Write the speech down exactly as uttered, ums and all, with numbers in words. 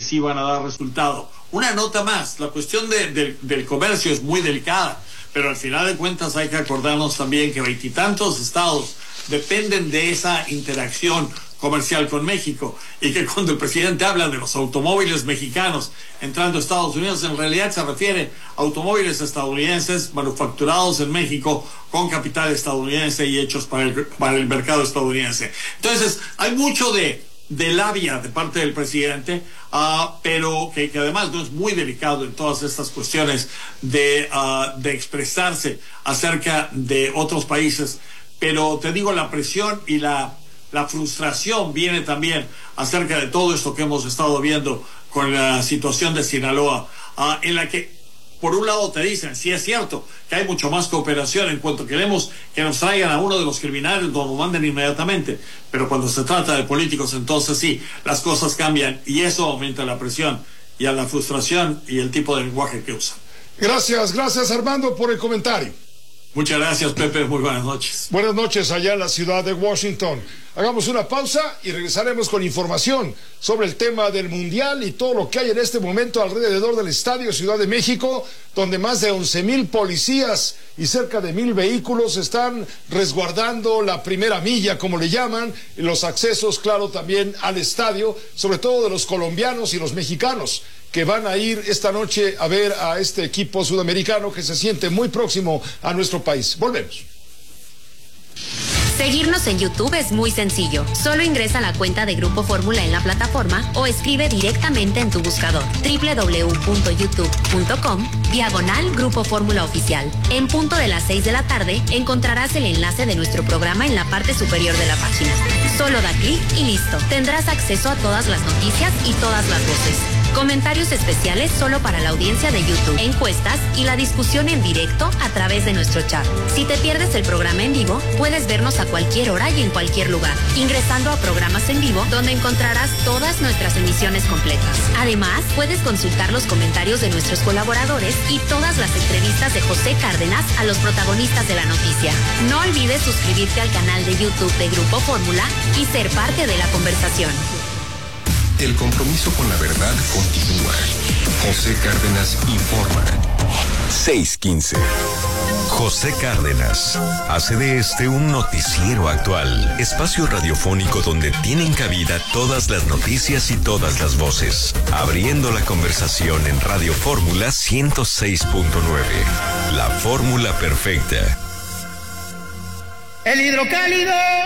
sí van a dar resultado. Una nota más, la cuestión de, de, del comercio es muy delicada, pero al final de cuentas hay que acordarnos también que veintitantos estados dependen de esa interacción comercial con México, y que cuando el presidente habla de los automóviles mexicanos entrando a Estados Unidos, en realidad se refiere a automóviles estadounidenses manufacturados en México con capital estadounidense y hechos para el, para el mercado estadounidense. Entonces hay mucho de, de labia de parte del presidente, uh, pero que, que además no es muy delicado en todas estas cuestiones de, uh, de expresarse acerca de otros países. Pero te digo, la presión y la La frustración viene también acerca de todo esto que hemos estado viendo con la situación de Sinaloa, uh, en la que, por un lado, te dicen, sí es cierto, que hay mucho más cooperación en cuanto queremos que nos traigan a uno de los criminales, nos lo manden inmediatamente, pero cuando se trata de políticos, entonces sí, las cosas cambian, y eso aumenta la presión y a la frustración y el tipo de lenguaje que usan. Gracias, gracias Armando por el comentario. Muchas gracias, Pepe. Muy buenas noches. Buenas noches allá en la ciudad de Washington. Hagamos una pausa y regresaremos con información sobre el tema del Mundial y todo lo que hay en este momento alrededor del Estadio Ciudad de México, donde más de once mil policías y cerca de mil vehículos están resguardando la primera milla, como le llaman, y los accesos, claro, también al estadio, sobre todo de los colombianos y los mexicanos, que van a ir esta noche a ver a este equipo sudamericano que se siente muy próximo a nuestro país. Volvemos. Seguirnos en YouTube es muy sencillo. Solo ingresa a la cuenta de Grupo Fórmula en la plataforma o escribe directamente en tu buscador doble u doble u doble u punto youtube punto com diagonal Grupo Fórmula Oficial. En punto de las seis de la tarde encontrarás el enlace de nuestro programa en la parte superior de la página. Solo da clic y listo. Tendrás acceso a todas las noticias y todas las voces. Comentarios especiales solo para la audiencia de YouTube, encuestas y la discusión en directo a través de nuestro chat. Si te pierdes el programa en vivo, puedes vernos a cualquier hora y en cualquier lugar, ingresando a programas en vivo, donde encontrarás todas nuestras emisiones completas. Además, puedes consultar los comentarios de nuestros colaboradores y todas las entrevistas de José Cárdenas a los protagonistas de la noticia. No olvides suscribirte al canal de YouTube de Grupo Fórmula y ser parte de la conversación. El compromiso con la verdad continúa. José Cárdenas informa. seis quince. José Cárdenas hace de este un noticiero actual, espacio radiofónico donde tienen cabida todas las noticias y todas las voces, abriendo la conversación en Radio Fórmula ciento seis punto nueve. La fórmula perfecta. El hidrocálido